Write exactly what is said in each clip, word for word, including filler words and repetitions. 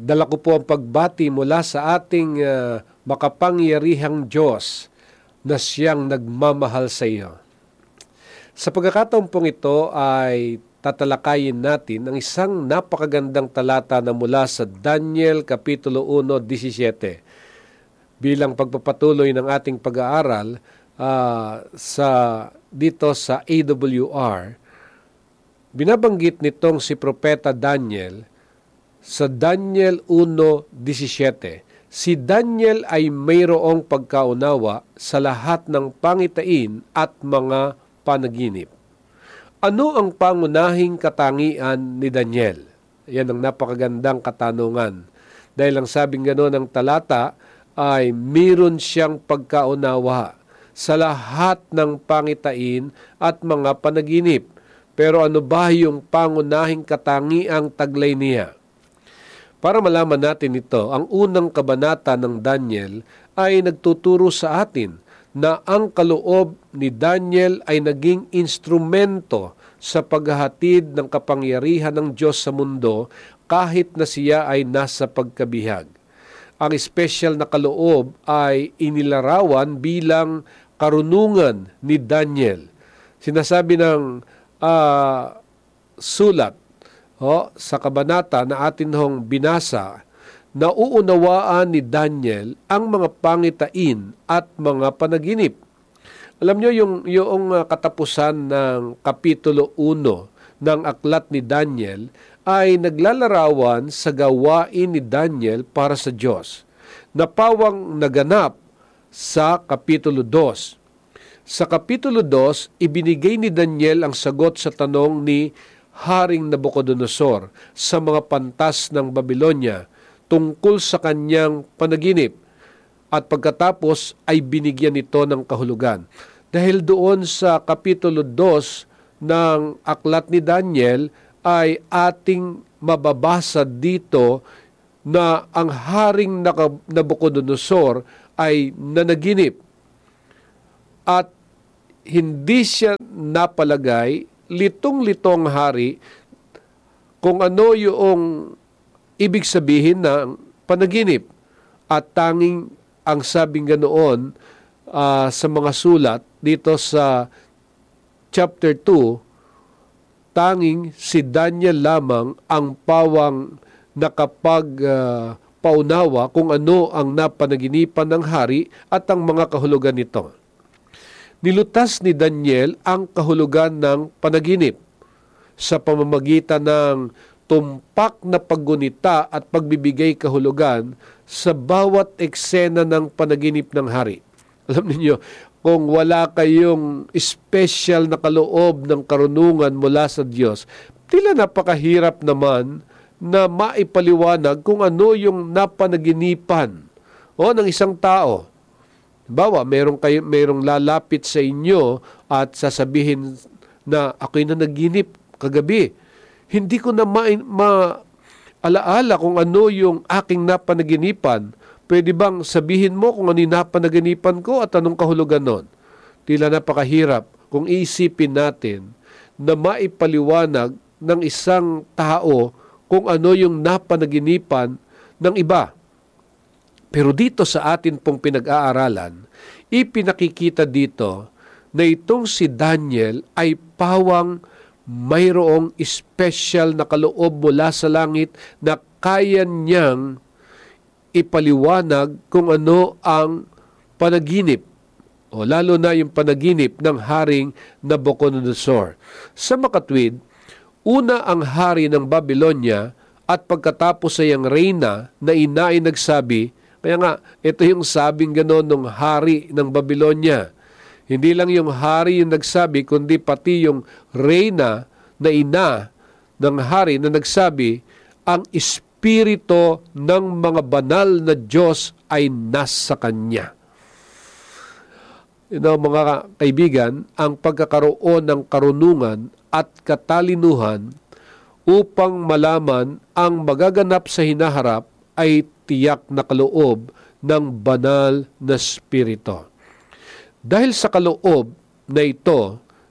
Dala ko po ang pagbati mula sa ating uh, makapangyarihang Diyos na siyang nagmamahal sa iyo. Sa pagkakataon pong ito ay tatalakayin natin ang isang napakagandang talata na mula sa Daniel Kapitulo one, seventeen. Bilang pagpapatuloy ng ating pag-aaral uh, sa, dito sa A W R, binabanggit nitong si Propeta Daniel sa Daniel one, seventeen. Si Daniel ay mayroong pagkaunawa sa lahat ng pangitain at mga panaginip. Ano ang pangunahing katangian ni Daniel? Yan ang napakagandang katanungan. Dahil ang sabing gano'n ng talata ay mayroon siyang pagkaunawa sa lahat ng pangitain at mga panaginip. Pero ano ba yung pangunahing katangiang taglay niya? Para malaman natin ito, ang unang kabanata ng Daniel ay nagtuturo sa atin na ang kaloob ni Daniel ay naging instrumento sa paghahatid ng kapangyarihan ng Diyos sa mundo kahit na siya ay nasa pagkabihag. Ang espesyal na kaloob ay inilarawan bilang karunungan ni Daniel. Sinasabi ng uh, sulat O, sa kabanata na atin hong binasa, nauunawaan ni Daniel ang mga pangitain at mga panaginip. Alam nyo, yung, yung katapusan ng Kapitulo one ng aklat ni Daniel ay naglalarawan sa gawain ni Daniel para sa Diyos, na pawang naganap sa Kapitulo two. Sa Kapitulo two, ibinigay ni Daniel ang sagot sa tanong ni Haring Nabucodonosor sa mga pantas ng Babylonia tungkol sa kanyang panaginip, at pagkatapos ay binigyan ito ng kahulugan. Dahil doon sa Kapitulo two ng aklat ni Daniel ay ating mababasa dito na ang Haring Nabucodonosor ay nanaginip at hindi siya napalagay, litong-litong hari, kung ano yung ibig sabihin ng panaginip. At tanging ang sabing ganoon uh, sa mga sulat dito sa chapter two, tanging si Daniel lamang ang pawang nakapag uh, paunawa kung ano ang napanaginipan ng hari at ang mga kahulugan nito. Nilutas ni Daniel ang kahulugan ng panaginip sa pamamagitan ng tumpak na paggunita at pagbibigay kahulugan sa bawat eksena ng panaginip ng hari. Alam niyo, kung wala kayong special na kaloob ng karunungan mula sa Diyos, tila napakahirap naman na maipaliwanag kung ano yung napanaginipan o ng isang tao. Bawa, merong, kayo, merong lalapit sa inyo at sasabihin na ako'y na naginip kagabi. Hindi ko na ma-alaala kung ano yung aking napanaginipan. Pwede bang sabihin mo kung ano yung napanaginipan ko at anong kahulugan nun? Tila napakahirap kung iisipin natin na maipaliwanag ng isang tao kung ano yung napanaginipan ng iba. Pero dito sa atin pong pinag-aaralan, ipinakikita dito na itong si Daniel ay pawang mayroong special na kaloob mula sa langit na kaya niyang ipaliwanag kung ano ang panaginip, o lalo na yung panaginip ng Haring Nabucodonosor. Sa makatwid, una ang hari ng Babylonia at pagkatapos ay ang reyna na ina ay nagsabi. Kaya nga, ito yung sabing gano'n ng hari ng Babylonia. Hindi lang yung hari yung nagsabi, kundi pati yung reyna na ina ng hari na nagsabi, ang espiritu ng mga banal na Diyos ay nasa kanya. You know, mga kaibigan, ang pagkakaroon ng karunungan at katalinuhan upang malaman ang magaganap sa hinaharap ay tiyak na kaloob ng banal na spirito. Dahil sa kaloob na ito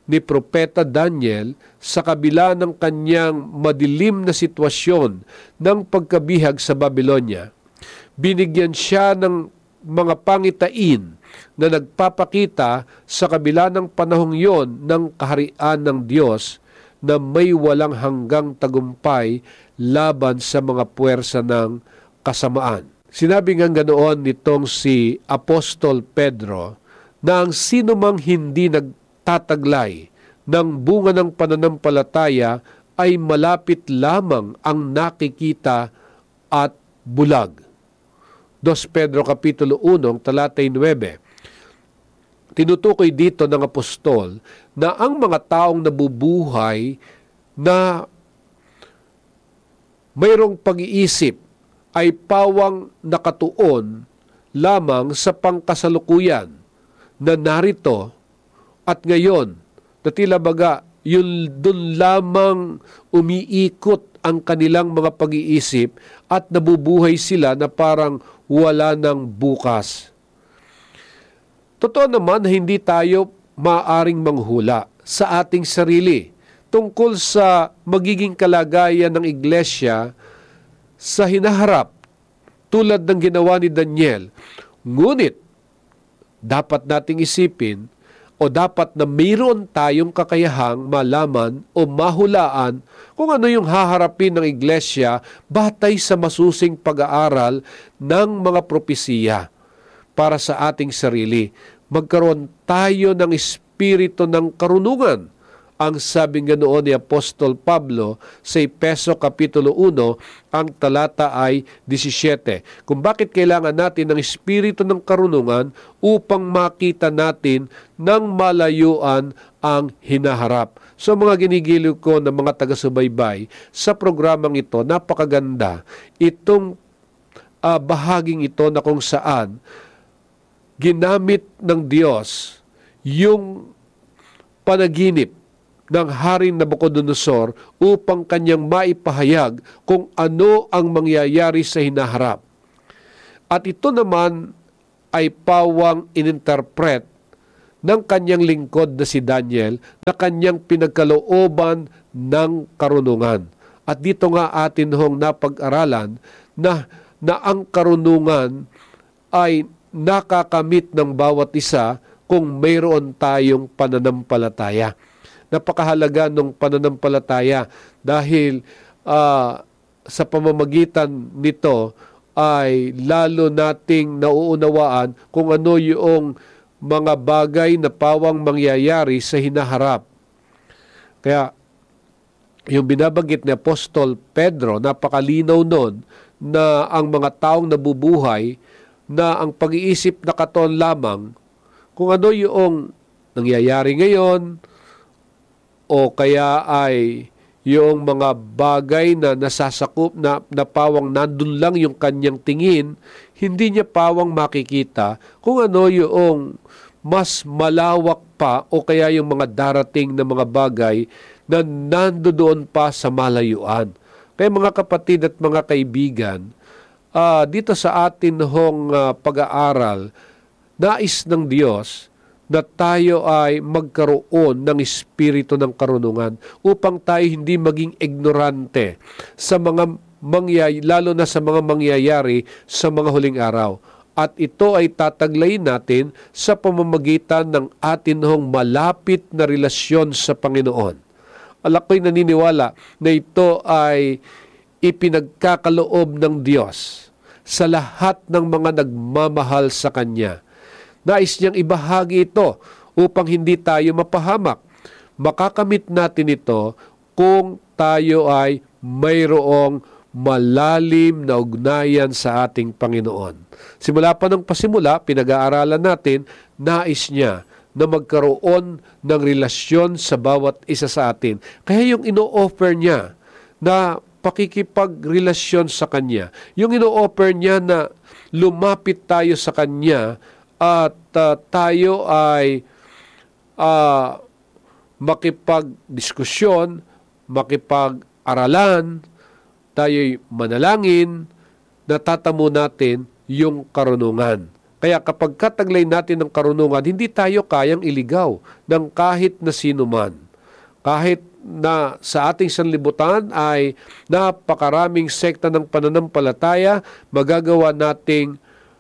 ni Propeta Daniel sa kabila ng kanyang madilim na sitwasyon ng pagkabihag sa Babylonia. Binigyan siya ng mga pangitain na nagpapakita sa kabila ng panahong yon ng kaharian ng Diyos na may walang hanggang tagumpay laban sa mga puwersa ng kasamaan. Sinabi nga ganoon nitong si Apostol Pedro na ang sino mang hindi nagtataglay ng bunga ng pananampalataya ay malapit lamang ang nakikita at bulag. Dos Pedro Kapitulo one, talatay nine. Tinutukoy dito ng apostol na ang mga taong nabubuhay na mayroong pag-iisip ay pawang nakatuon lamang sa pangkasalukuyan na narito at ngayon na tila baga yun dun lamang umiikot ang kanilang mga pag-iisip at nabubuhay sila na parang wala ng bukas. Totoo naman na hindi tayo maaring manghula sa ating sarili tungkol sa magiging kalagayan ng iglesia sa hinaharap tulad ng ginawa ni Daniel. Ngunit, dapat nating isipin o dapat na mayroon tayong kakayahang malaman o mahulaan kung ano yung haharapin ng iglesia batay sa masusing pag-aaral ng mga propesiya para sa ating sarili. Magkaroon tayo ng espiritu ng karunungan. Ang sabi nga noon ni Apostol Pablo sa Efeso Kapitulo one, ang talata ay seventeen. Kung bakit kailangan natin ng espiritu ng karunungan upang makita natin ng malayuan ang hinaharap. So mga ginigiliw ko ng mga taga-subaybay, sa programang ito, napakaganda. Itong uh, bahaging ito na kung saan ginamit ng Diyos yung panaginip ng Haring Nabucodonosor upang kanyang maipahayag kung ano ang mangyayari sa hinaharap. At ito naman ay pawang ininterpret ng kanyang lingkod na si Daniel na kanyang pinagkalooban ng karunungan. At dito nga atin hong napag-aralan na, na ang karunungan ay nakakamit ng bawat isa kung mayroon tayong pananampalataya. Napakahalaga ng pananampalataya dahil uh, sa pamamagitan nito ay lalo nating nauunawaan kung ano yung mga bagay na pawang mangyayari sa hinaharap. Kaya yung binabanggit ni Apostol Pedro, napakalinaw nun na ang mga taong nabubuhay na ang pag-iisip na katon lamang kung ano yung nangyayari ngayon, o kaya ay yung mga bagay na nasasakop na, na pawang nandun lang yung kanyang tingin, hindi niya pawang makikita kung ano yung mas malawak pa o kaya yung mga darating na mga bagay na nandoon pa sa malayuan. Kaya mga kapatid at mga kaibigan, uh, dito sa atin hong uh, pag-aaral, nais ng Diyos na tayo ay magkaroon ng espiritu ng karunungan upang tayo hindi maging ignorante sa mga mangyayari, lalo na sa mga mangyayari sa mga huling araw. At ito ay tataglayin natin sa pamamagitan ng atin hong malapit na relasyon sa Panginoon. Ako'y naniniwala na ito ay ipinagkakaloob ng Diyos sa lahat ng mga nagmamahal sa Kanya. Nais niyang ibahagi ito upang hindi tayo mapahamak. Makakamit natin ito kung tayo ay mayroong malalim na ugnayan sa ating Panginoon. Simula pa ng pasimula, pinag-aaralan natin, nais niya na magkaroon ng relasyon sa bawat isa sa atin. Kaya yung ino-offer niya na pakikipagrelasyon sa Kanya, yung ino-offer niya na lumapit tayo sa Kanya at uh, tayo ay uh, makipagdiskusyon, makipag-aralan, tayo'y manalangin, natatamo natin yung karunungan. Kaya kapag kataglay natin ng karunungan, hindi tayo kayang iligaw ng kahit na sino man. Kahit na sa ating sanlibutan ay napakaraming sekta ng pananampalataya, magagawa nating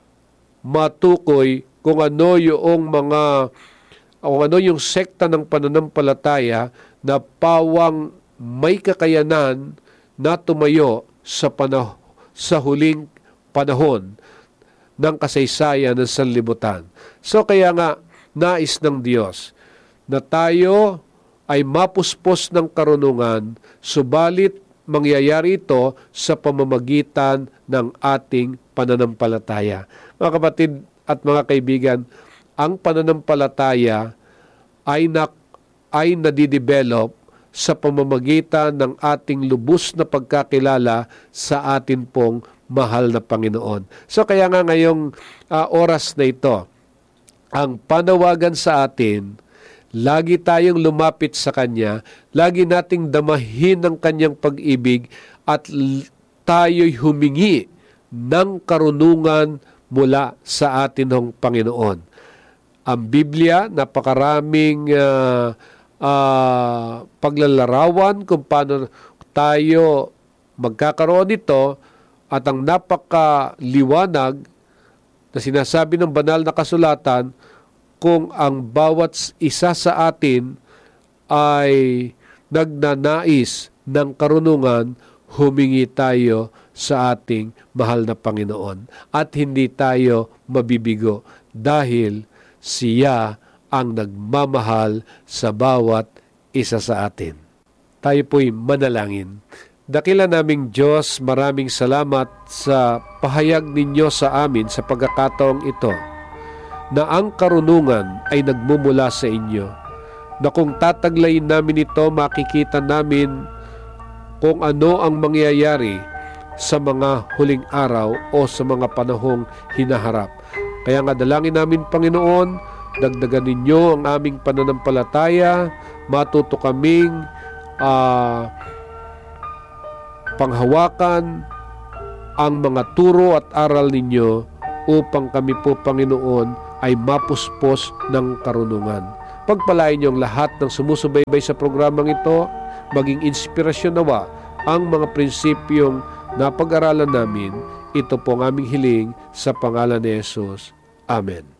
matukoy kung ano yung mga o ano yung sekta ng pananampalataya na pawang may kakayanan na tumayo sa panah- sa huling panahon ng kasaysayan ng sanlibutan. So kaya nga, nais ng Diyos na tayo ay mapuspos ng karunungan, subalit mangyayari ito sa pamamagitan ng ating pananampalataya. Mga kapatid at mga kaibigan, ang pananampalataya ay, na, ay nadidevelop sa pamamagitan ng ating lubos na pagkakilala sa atin pong mahal na Panginoon. So kaya nga ngayong uh, oras na ito, ang panawagan sa atin, lagi tayong lumapit sa Kanya, lagi nating damahin ang Kanyang pag-ibig at l- tayo'y humingi ng karunungan mula sa atin ng Panginoon. Ang Biblia, napakaraming uh, uh, paglalarawan kung paano tayo magkakaroon nito at ang napakaliwanag na sinasabi ng banal na kasulatan kung ang bawat isa sa atin ay nagnanais ng karunungan, humingi tayo sa ating mahal na Panginoon at hindi tayo mabibigo dahil siya ang nagmamahal sa bawat isa sa atin. Tayo po'y manalangin. Dakila naming Diyos, maraming salamat sa pahayag ninyo sa amin sa pagkakataong ito na ang karunungan ay nagmumula sa inyo, na kung tataglayin namin ito, makikita namin kung ano ang mangyayari sa mga huling araw o sa mga panahong hinaharap. Kaya nga dalangin namin, Panginoon, dagdagan ninyo ang aming pananampalataya, matuto kaming uh, panghawakan ang mga turo at aral ninyo upang kami po, Panginoon, ay mapuspos ng karunungan. Pagpalain niyo ang lahat ng sumusubaybay sa programang ito, maging inspirasyon nawa ang mga prinsipyong napag-aralan namin. Ito po ang aming hiling sa pangalan ni Jesus. Amen.